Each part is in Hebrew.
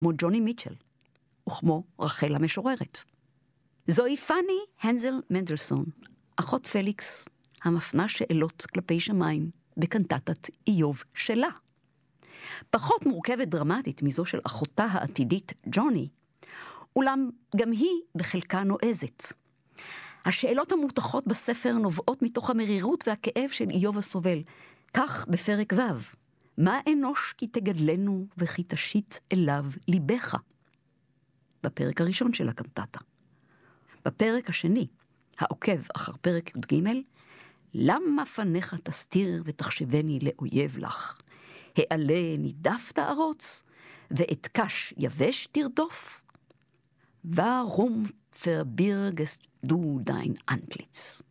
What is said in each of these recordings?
כמו ג'וני מיטשל, וכמו רחל המשוררת. זוהי פאני הנזל מנדלסון, אחות פליקס, המפנה שאלות כלפי שמיים בקנטטת איוב שלה. פחות מורכבת דרמטית מזו של אחותה העתידית ג'וני, אולם גם היא בחלקה נועזת. השאלות המותחות בספר נובעות מתוך המרירות והכאב של איוב הסובל. כך בפרק ו', מה אנוש כי תגדלנו וכי תשית אליו ליבך? בפרק הראשון של הקנטטה. בפרק השני, העוקב אחר פרק י"ג, למה פניך תסתיר ותחשבני לאויב לך? העלה נידף תערוץ, ואת קש יבש תרדוף? וארום פרבירגסט דו דיין אנטליץ.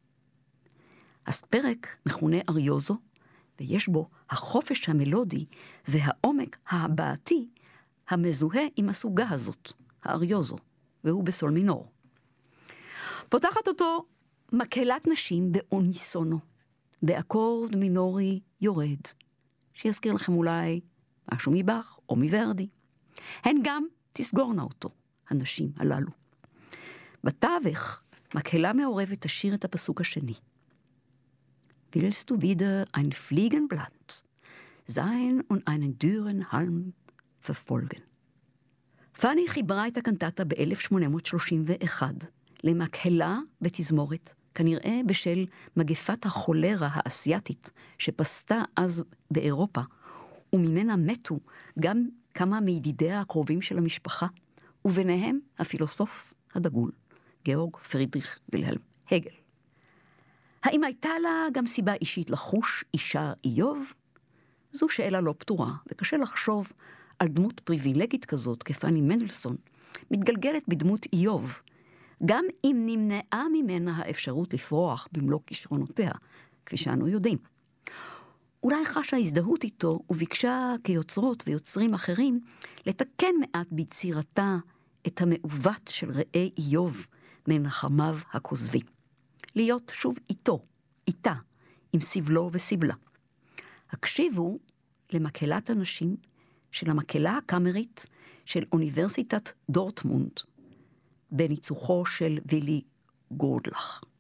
הפרק מכונה אריוזו, ויש בו החופש המלודי והעומק ההבעתי המזוהה עם הסוגה הזאת, האריוזו, והוא בסול מינור. פותחת אותו מקהלת נשים באוניסונו, באקורד מינורי יורד, שיזכיר לכם אולי משהו מבח או מוורדי. הן גם תסגורנה אותו, הנשים הללו. בתווך, מקהלה מעורבת תשיר את הפסוק השני. Willst du wieder ein Fliegenblatt sein und einen dürren Halm verfolgen? פאני חיברה את הקנטטה ב-1831 למקהלה ותזמורת, כנראה בשל מגפת החולרה האסייתית שפסתה אז באירופה, וממנה מתו גם כמה מידידיה הקרובים של המשפחה, וביניהם הפילוסוף הדגול, גאורג פרידריך וילהלם הגל. האם הייתה לה גם סיבה אישית לחוש אישה איוב? זו שאלה לא פתורה, וקשה לחשוב על דמות פריבילגית כזאת כפאני מנדלסון, מתגלגלת בדמות איוב, גם אם נמנעה ממנה האפשרות לפרוח במלוא כישרונותיה, כפי שאנו יודעים. אולי חשה הזדהות איתו וביקשה כיוצרות ויוצרים אחרים לתקן מעט ביצירתה את המעוות של ראה איוב מנחמיו הכוזבים. להיות שוב איתו, איתה, עם סבלו וסבלה. הקשיבו למקהלת הנשים של המקהלה הקאמרית של אוניברסיטת דורטמונד, בניצוחו של וילי גורדלח.